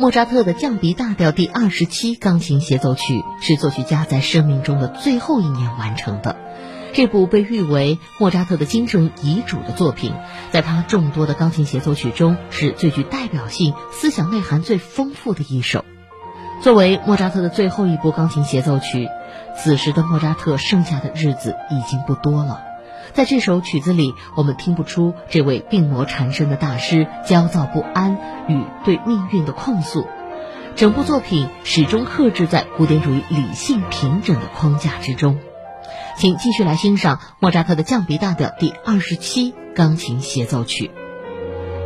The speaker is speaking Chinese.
莫扎特的降 B 大调第27钢琴协奏曲是作曲家在生命中的最后一年完成的。这部被誉为莫扎特的精神遗嘱的作品，在他众多的钢琴协奏曲中是最具代表性、思想内涵最丰富的一首。作为莫扎特的最后一部钢琴协奏曲，此时的莫扎特剩下的日子已经不多了。在这首曲子里，我们听不出这位病魔缠身的大师焦躁不安与对命运的控诉。整部作品始终克制在古典主义理性平整的框架之中。请继续来欣赏莫扎特的降 B 大调第27钢琴协奏曲。